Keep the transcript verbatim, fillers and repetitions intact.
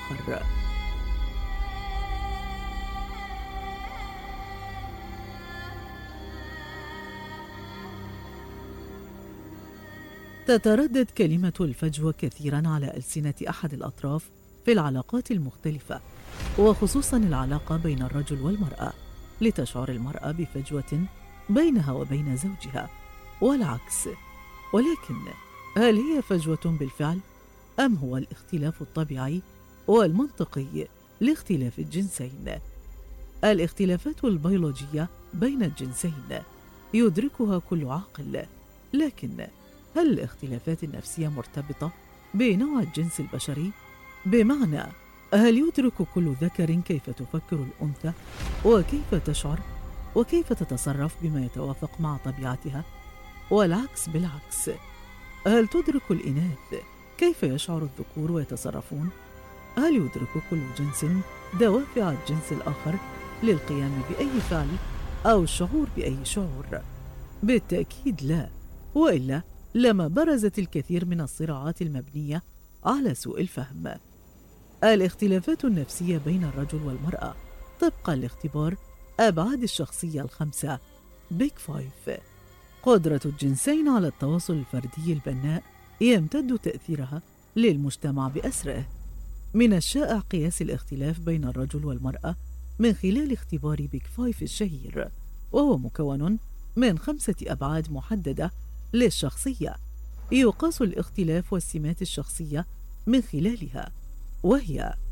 الآخر. تتردد كلمة الفجوة كثيراً على ألسنة أحد الأطراف في العلاقات المختلفة، وخصوصاً العلاقة بين الرجل والمرأة، لتشعر المرأة بفجوة بينها وبين زوجها والعكس. ولكن هل هي فجوة بالفعل، أم هو الاختلاف الطبيعي والمنطقي لاختلاف الجنسين؟ الاختلافات البيولوجية بين الجنسين يدركها كل عاقل، لكن هل الاختلافات النفسية مرتبطة بنوع الجنس البشري؟ بمعنى، هل يدرك كل ذكر كيف تفكر الأنثى وكيف تشعر وكيف تتصرف بما يتوافق مع طبيعتها؟ والعكس بالعكس، هل تدرك الإناث كيف يشعر الذكور ويتصرفون؟ هل يدرك كل جنس دوافع الجنس الآخر للقيام بأي فعل أو الشعور بأي شعور؟ بالتأكيد لا، وإلا لما برزت الكثير من الصراعات المبنية على سوء الفهم. الاختلافات النفسية بين الرجل والمرأة طبقا لاختبار أبعاد الشخصية الخمسة بيج فايف. قدرة الجنسين على التواصل الفردي البناء يمتد تأثيرها للمجتمع بأسره. من الشائع قياس الاختلاف بين الرجل والمرأة من خلال اختبار بيج فايف الشهير، وهو مكون من خمسة أبعاد محددة للشخصية يقاس الاختلاف والسمات الشخصية من خلالها، وهي